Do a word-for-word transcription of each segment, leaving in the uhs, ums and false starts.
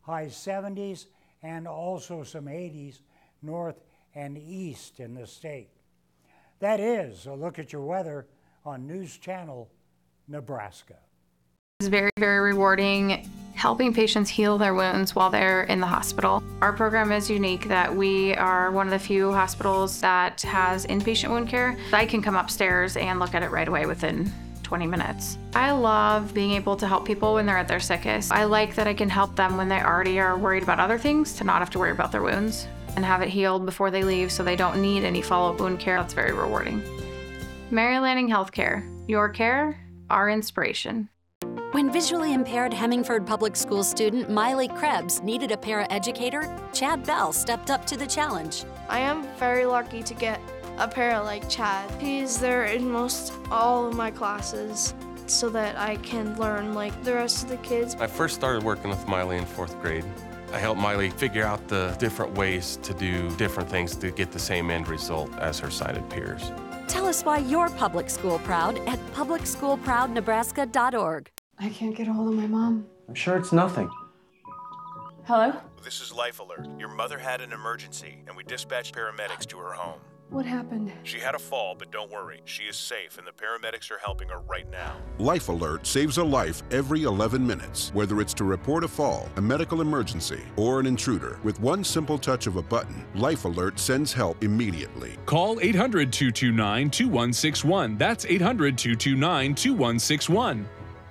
high seventies, and also some eighties north and east in the state. That is a look at your weather on News Channel, Nebraska. It's very, very rewarding helping patients heal their wounds while they're in the hospital. Our program is unique that we are one of the few hospitals that has inpatient wound care. I can come upstairs and look at it right away within twenty minutes. I love being able to help people when they're at their sickest. I like that I can help them when they already are worried about other things to not have to worry about their wounds and have it healed before they leave so they don't need any follow-up wound care. That's very rewarding. Mary Lanning Healthcare, your care, our inspiration. When visually impaired Hemingford Public School student Miley Krebs needed a paraeducator, Chad Bell stepped up to the challenge. I am very lucky to get a para like Chad. He's there in most all of my classes so that I can learn like the rest of the kids. I first started working with Miley in fourth grade. I helped Miley figure out the different ways to do different things to get the same end result as her sighted peers. Tell us why you're public school proud at public school proud nebraska dot org. I can't get a hold of my mom. I'm sure it's nothing. Hello? This is Life Alert. Your mother had an emergency, and we dispatched paramedics to her home. What happened? She had a fall, but don't worry. She is safe, and the paramedics are helping her right now. Life Alert saves a life every eleven minutes, whether it's to report a fall, a medical emergency, or an intruder. With one simple touch of a button, Life Alert sends help immediately. Call eight hundred, two two nine, two one six one. That's eight hundred, two two nine, two one six one.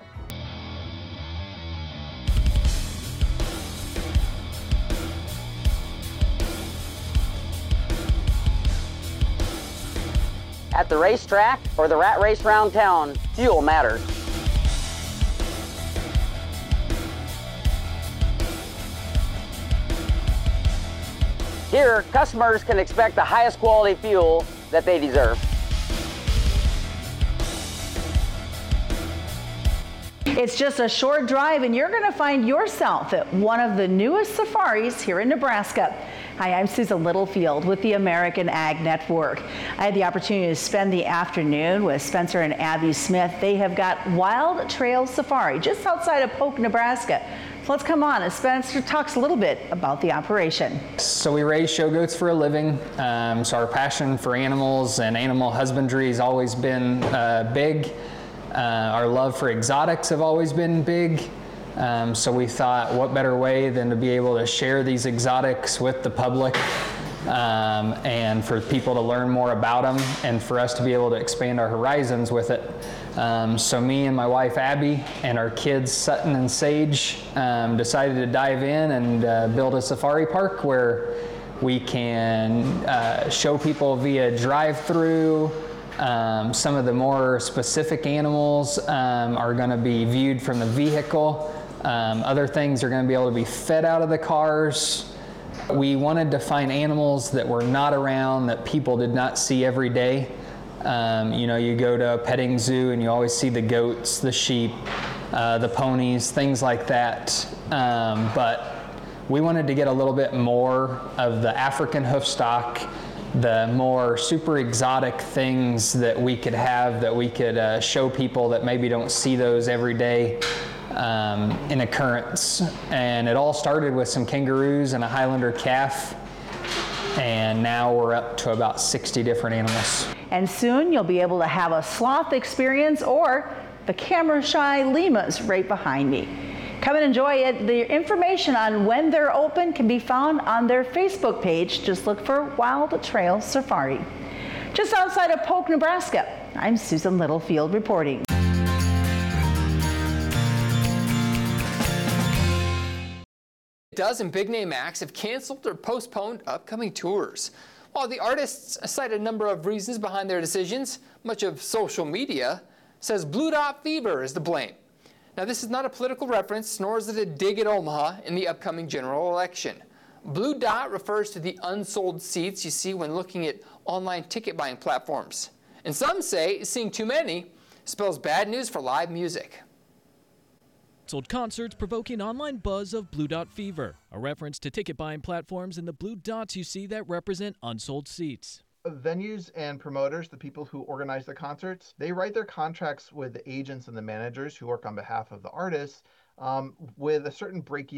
At the racetrack or the rat race round town, fuel matters. Here, customers can expect the highest quality fuel that they deserve. It's just a short drive and you're going to find yourself at one of the newest safaris here in Nebraska. Hi, I'm Susan Littlefield with the American Ag Network. I had the opportunity to spend the afternoon with Spencer and Abby Smith. They have got Wild Trail Safari just outside of Polk, Nebraska. So let's come on and Spencer talks a little bit about the operation. So we raise show goats for a living. Um, so our passion for animals and animal husbandry has always been uh, big. Uh, our love for exotics have always been big. Um, so we thought, what better way than to be able to share these exotics with the public um, and for people to learn more about them and for us to be able to expand our horizons with it. Um, so me and my wife Abby and our kids Sutton and Sage um, decided to dive in and uh, build a safari park where we can uh, show people via drive-through. Um, some of the more specific animals um, are going to be viewed from the vehicle. Um, other things are going to be able to be fed out of the cars. We wanted to find animals that were not around, that people did not see every day. Um, you know, you go to a petting zoo and you always see the goats, the sheep, uh, the ponies, things like that. Um, but we wanted to get a little bit more of the African hoof stock, the more super exotic things that we could have, that we could uh, show people that maybe don't see those every day um, in occurrence. And it all started with some kangaroos and a Highlander calf. And now we're up to about sixty different animals. And soon you'll be able to have a sloth experience or the camera shy llamas right behind me. Come and enjoy it. The information on when they're open can be found on their Facebook page. Just look for Wild Trail Safari. Just outside of Polk, Nebraska, I'm Susan Littlefield reporting. Dozen big name acts have canceled or postponed upcoming tours. While the artists cite a number of reasons behind their decisions, much of social media says Blue Dot Fever is to blame. Now, this is not a political reference, nor is it a dig at Omaha in the upcoming general election. Blue Dot refers to the unsold seats you see when looking at online ticket buying platforms. And some say seeing too many spells bad news for live music. Sold concerts provoking online buzz of Blue Dot Fever, a reference to ticket buying platforms and the blue dots you see that represent unsold seats. Venues and promoters, the people who organize the concerts, they write their contracts with the agents and the managers who work on behalf of the artists um, with a certain break-even